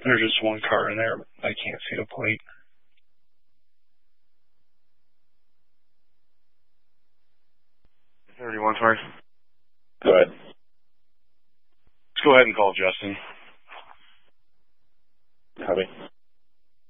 There's just one car in there, but I can't see the plate. 31, sorry. Go ahead. Let's go ahead and call Justin. Copy.